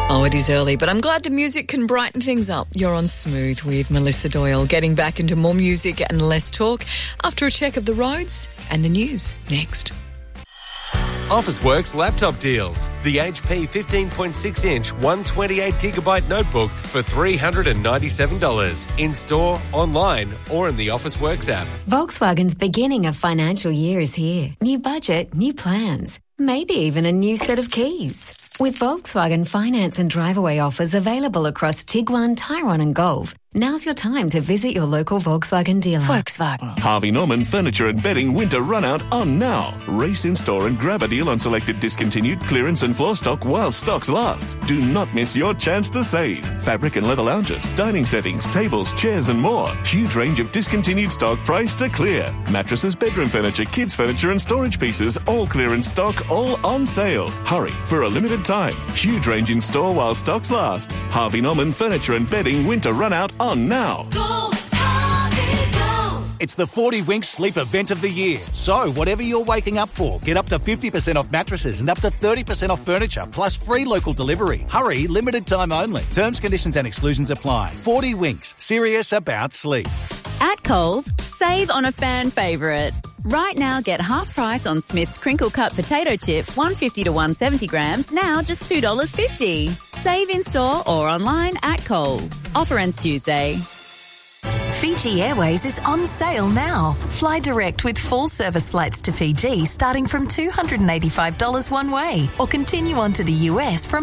Oh, it is early, but I'm glad the music can brighten things up. You're on Smooth with Melissa Doyle, getting back into more music and less talk after a check of the roads and the news next. Officeworks laptop deals. The HP 15.6-inch 128GB notebook for $397. In-store, online or in the Officeworks app. Volkswagen's beginning of financial year is here. New budget, new plans. Maybe even a new set of keys. With Volkswagen finance and drive-away offers available across Tiguan, Tyrone and Golf, now's your time to visit your local Volkswagen dealer. Volkswagen. Harvey Norman Furniture and Bedding winter run-out on now. Race in store and grab a deal on selected discontinued clearance and floor stock while stocks last. Do not miss your chance to save. Fabric and leather lounges, dining settings, tables, chairs and more. Huge range of discontinued stock priced to clear. Mattresses, bedroom furniture, kids furniture and storage pieces, all clearance stock, all on sale. Hurry for a limited time. Huge range in store while stocks last. Harvey Norman Furniture and Bedding winter run-out on now. Go, Harvey, go! It's the 40 Winks sleep event of the year. So, whatever you're waking up for, get up to 50% off mattresses and up to 30% off furniture, plus free local delivery. Hurry, limited time only. Terms, conditions and exclusions apply. 40 Winks, serious about sleep. At Coles, save on a fan favourite. Right now, get half price on Smith's crinkle cut potato chips, 150 to 170 grams, now just $2.50. Save in store or online at Coles. Offer ends Tuesday. Fiji Airways is on sale now. Fly direct with full service flights to Fiji starting from $285 one way, or continue on to the US from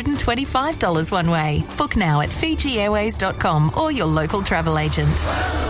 $525 one way. Book now at FijiAirways.com or your local travel agent.